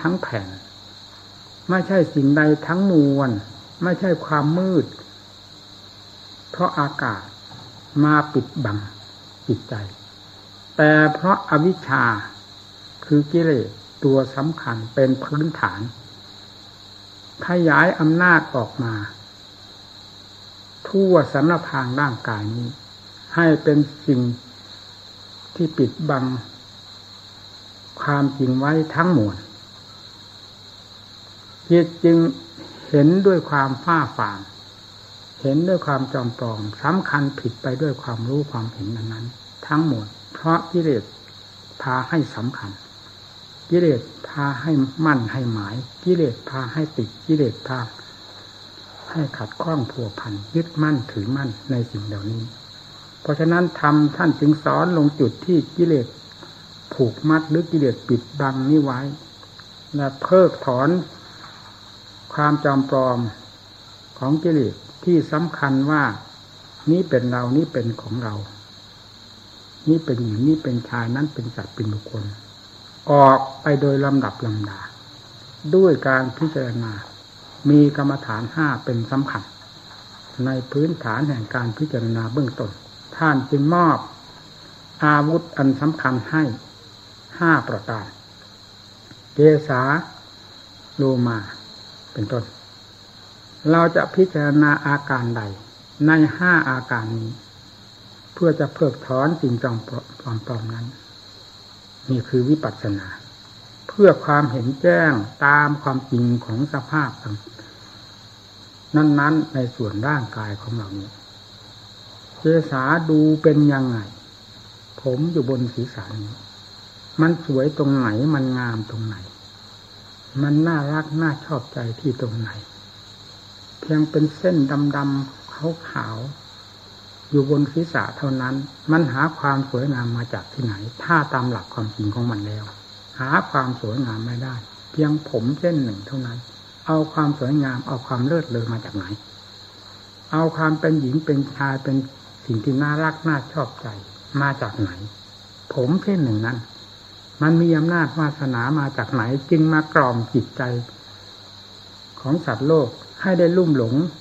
ทั้งแผ่นไม่ใช่สิ่งใดทั้งมวลไม่ใช่ความมืดเพราะอากาศมาปิดบังจิตใจแต่เพราะอวิชชาคือกิเลสตัวสำคัญเป็นพื้นฐานขยายอำนาจออกมาทั่วสารพางร่างกายนี้ให้เป็นสิ่งที่ปิดบังความจริงไว้ทั้งมวลจิตจึงเห็นด้วยความฝ้าฟางเห็นด้วยความจอมปลอมสำคัญผิดไปด้วยความรู้ความเห็นนั้นทั้งหมดเพราะกิเลสพาให้สำคัญกิเลสพาให้มั่นให้หมายกิเลสพาให้ติดกิเลสพาให้ขัดข้องผัวพันยึดมั่นถือมั่นในสิ่งเหล่านี้เพราะฉะนั้นธรรมท่านจึงสอนลงจุดที่กิเลสผูกมัดหรือกิเลสปิดบังนี้ไว้และเพิกถอนความจอมปลอมของกิเลสที่สำคัญว่านี้เป็นเรานี้เป็นของเรานี่เป็นหญิงนี่เป็นชายนั้นเป็นสัตว์เป็นบุคคลออกไปโดยลำดับลำดาด้วยการพิจารณามีกรรมฐาน5เป็นสำคัญในพื้นฐานแห่งการพิจารณาเบื้องต้นท่านจึงมอบอาวุธอันสำคัญให้5ประการเกสาโลมาเป็นต้นเราจะพิจารณาอาการใดใน5อาการนี้เพื่อจะเพิกถอนสิ่งจอมปลอมนั้นนี่คือวิปัสสนาเพื่อความเห็นแจ้งตามความจริงของสภาพนั้นๆในส่วนร่างกายของเรานี้เกสาดูเป็นยังไงผมอยู่บนศีรษะนี้มันสวยตรงไหนมันงามตรงไหนมันน่ารักน่าชอบใจที่ตรงไหนเพียงเป็นเส้นดำๆขาวๆอยู่บนศีรษะเท่านั้นมันหาความสวยงามมาจากที่ไหนถ้าตามหลักความจริงของมันแล้วหาความสวยงามไม่ได้เพียงผมเส้นหนึ่งเท่านั้นเอาความสวยงามเอาความเลิศเลอมาจากไหนเอาความเป็นหญิงเป็นชายเป็นสิ่งที่น่ารักน่าชอบใจมาจากไหนผมเส้นหนึ่งนั้นมันมีอำนาจวาสนามาจากไหนจึงมากล่อมจิตใจของสัตว์โลกให้ได้ลุ่มหลง